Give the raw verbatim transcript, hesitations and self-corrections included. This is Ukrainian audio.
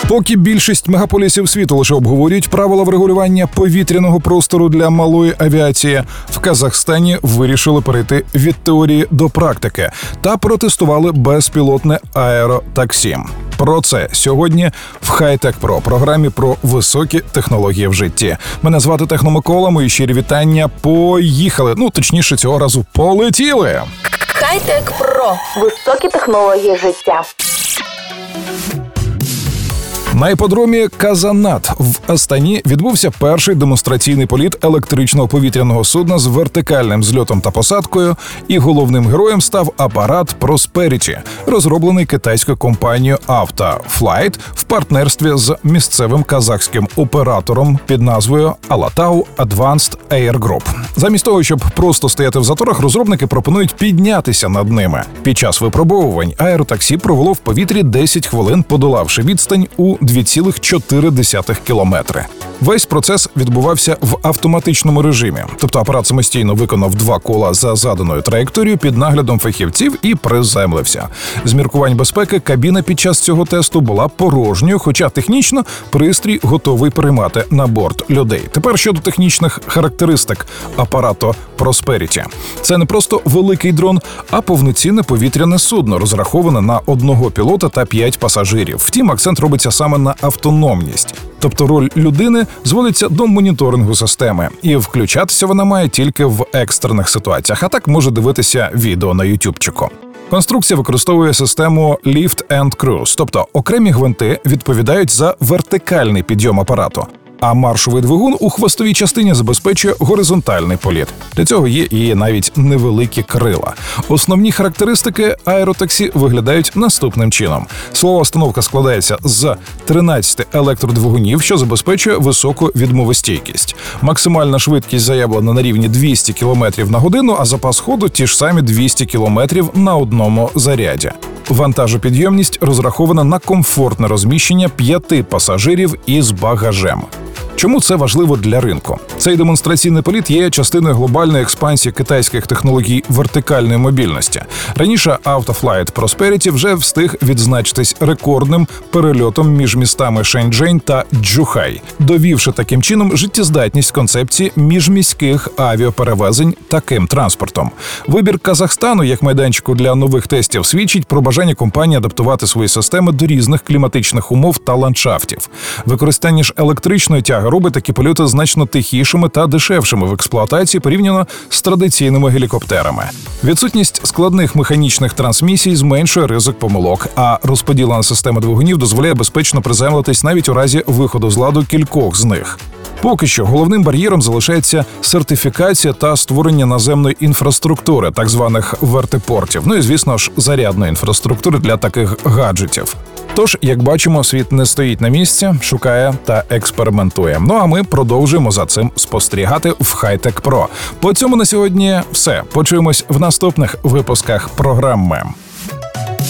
Поки більшість мегаполісів світу лише обговорюють правила врегулювання повітряного простору для малої авіації, в Казахстані вирішили перейти від теорії до практики та протестували безпілотне аеротаксі. Про це сьогодні в Хай-Тек Про, програмі про високі технології в житті. Мене звати Техно Микола, мої щирі вітання. Поїхали! Ну, точніше, цього разу полетіли! Хай-Тек Про. Високі технології життя. На іпподромі Казанат в Астані відбувся перший демонстраційний політ електричного повітряного судна з вертикальним зльотом та посадкою, і головним героєм став апарат Prosperity, розроблений китайською компанією Автофлайт в партнерстві з місцевим казахським оператором під назвою Alataau Advanced Air Group. Замість того, щоб просто стояти в заторах, розробники пропонують піднятися над ними. Під час випробовувань аеротаксі провело в повітрі десять хвилин, подолавши відстань у дві цілих чотири десятих кілометри. Весь процес відбувався в автоматичному режимі, тобто апарат самостійно виконав два кола за заданою траєкторією під наглядом фахівців і приземлився. З міркувань безпеки кабіна під час цього тесту була порожньою, хоча технічно пристрій готовий приймати на борт людей. Тепер щодо технічних характеристик апарату Prosperity. Це не просто великий дрон, а повноцінне повітряне судно, розраховане на одного пілота та п'ять пасажирів. Втім, акцент робиться саме на автономність. Тобто роль людини зводиться до моніторингу системи, і включатися вона має тільки в екстрених ситуаціях, а так може дивитися відео на ютубчику. Конструкція використовує систему Lift and Cruise, тобто окремі гвинти відповідають за вертикальний підйом апарату, а маршовий двигун у хвостовій частині забезпечує горизонтальний політ. Для цього є і навіть невеликі крила. Основні характеристики аеротаксі виглядають наступним чином. Силова установка складається з тринадцяти електродвигунів, що забезпечує високу відмовостійкість. Максимальна швидкість заявлена на рівні двісті кілометрів на годину, а запас ходу ті ж самі двісті кілометрів на одному заряді. Вантажопідйомність розрахована на комфортне розміщення п'яти пасажирів із багажем. Чому це важливо для ринку? Цей демонстраційний політ є частиною глобальної експансії китайських технологій вертикальної мобільності. Раніше Автофлайт Prosperity вже встиг відзначитись рекордним перельотом між містами Шенчжень та Чжухай, довівши таким чином життєздатність концепції міжміських авіаперевезень таким транспортом. Вибір Казахстану як майданчику для нових тестів свідчить про бажання компанії адаптувати свої системи до різних кліматичних умов та ландшафтів. Використання ж електричної тяги робить такі польоти значно тихішими та дешевшими в експлуатації порівняно з традиційними гелікоптерами. Відсутність складних механічних трансмісій зменшує ризик помилок, а розподілена система двигунів дозволяє безпечно приземлитись навіть у разі виходу з ладу кількох з них. Поки що головним бар'єром залишається сертифікація та створення наземної інфраструктури, так званих вертипортів, ну і, звісно ж, зарядної інфраструктури для таких гаджетів. Тож, як бачимо, світ не стоїть на місці, шукає та експериментує. Ну а ми продовжуємо за цим спостерігати в Хай-Тек Про. По цьому на сьогодні все. Почуємось в наступних випусках програми.